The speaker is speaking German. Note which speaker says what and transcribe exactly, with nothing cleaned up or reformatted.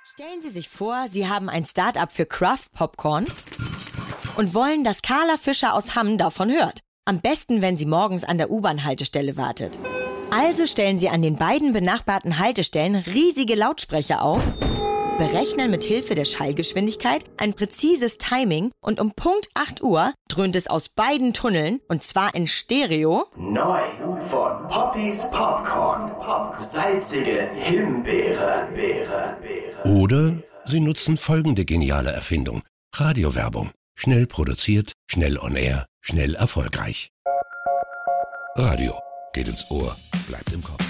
Speaker 1: Stellen Sie sich vor, Sie haben ein Start-up für Craft Popcorn und wollen, dass Carla Fischer aus Hamm davon hört. Am besten, wenn sie morgens an der U-Bahn-Haltestelle wartet. Also stellen Sie an den beiden benachbarten Haltestellen riesige Lautsprecher auf, berechnen mit Hilfe der Schallgeschwindigkeit ein präzises Timing und um Punkt acht Uhr dröhnt es aus beiden Tunneln, und zwar in Stereo.
Speaker 2: Neu von Poppys Popcorn. Salzige Himbeere, Beere, Beere.
Speaker 3: Oder Sie nutzen folgende geniale Erfindung. Radiowerbung. Schnell produziert, schnell on air, schnell erfolgreich. Radio. Geht ins Ohr, bleibt im Kopf.